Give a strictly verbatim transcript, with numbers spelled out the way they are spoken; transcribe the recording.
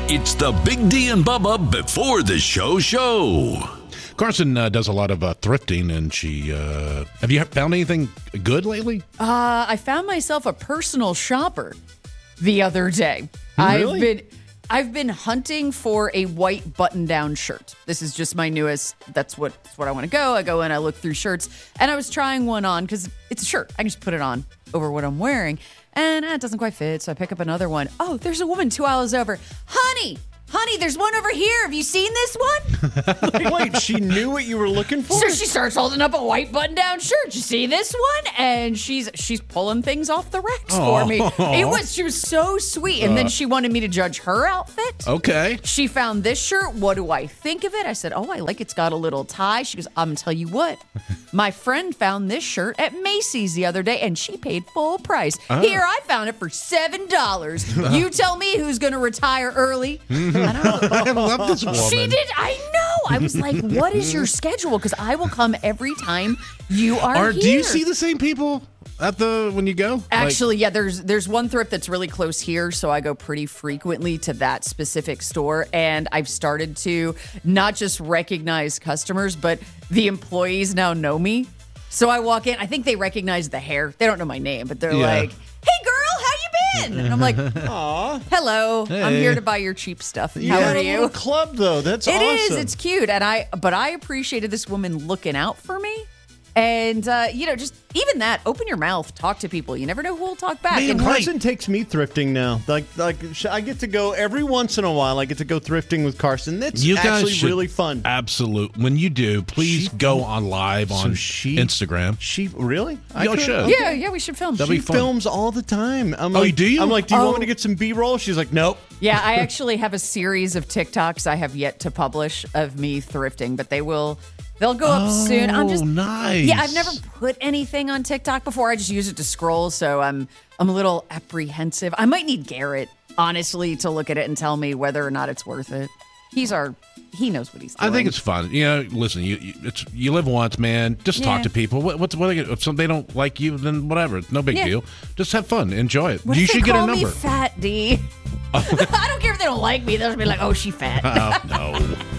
It's the Big D and Bubba Before the Show show. Carson uh, does a lot of uh, thrifting, and she. Uh, have you found anything good lately? Uh, I found myself a personal shopper the other day. Really? I've been I've been hunting for a white button-down shirt. This is just my newest. That's what that's what I want to go. I go in, I look through shirts, and I was trying one on because it's a shirt. I can just put it on over what I'm wearing, and eh, it doesn't quite fit. So I pick up another one. Oh, there's a woman two aisles over. Honey. Honey, there's one over here. Have you seen this one? Wait, she knew what you were looking for? So she starts holding up a white button-down shirt. You see this one? And she's she's pulling things off the racks for me. It was she was so sweet. And then she wanted me to judge her outfit. Okay. She found this shirt. What do I think of it? I said, oh, I like it's got a little tie. She goes, I'm going to tell you what. My friend found this shirt at Macy's the other day, and she paid full price. Oh. Here, I found it for seven dollars. You tell me who's going to retire early. I don't know. I love this woman. She did. I know. I was like, what is your schedule? Because I will come every time you are Or here. do you see the same people at the when you go? Actually, yeah, there's there's one thrift that's really close here, so I go pretty frequently to that specific store, and I've started to not just recognize customers, but the employees now know me. So I walk in, I think they recognize the hair. They don't know my name, but they're Yeah. like, hey, girl, how you been? And I'm like, Aw. hello, Hey. I'm here to buy your cheap stuff. You How got are a you? little club, though. That's It is. awesome. It's cute, and I. But I appreciated this woman looking out for me, and uh, you know, just even that. Open your mouth, talk to people. You never know who will talk back. Man, and Carson takes me thrifting now. Like, like sh- I get to go every once in a while. I get to go thrifting with Carson. That's You guys actually should- really fun. Absolute. When you do, please She- go on live So on she- Instagram. She really? I Y'all could- should. okay. yeah, yeah, we should film. That'd She be fun. films all the time. I'm Oh, like, you do you? I'm like, do you Oh. want me to get some B-roll? She's like, nope. Yeah, I actually have a series of TikToks I have yet to publish of me thrifting, but they will. They'll go up soon. I'm just Oh, nice. Yeah, I've never put anything on TikTok before. I just use it to scroll, so I'm I'm a little apprehensive. I might need Garrett, honestly, to look at it and tell me whether or not it's worth it. He's our he knows what he's doing. I think it's fun. You know, listen, you you, it's you live once, man. Just Yeah. talk to people. What, what's what they, if some, they don't like you, then whatever. It's no big Yeah. deal. Just have fun, enjoy it. What you if they should get call a number. me Fat D? I don't care if they don't like me. They'll just be like, "Oh, she fat." Oh, no.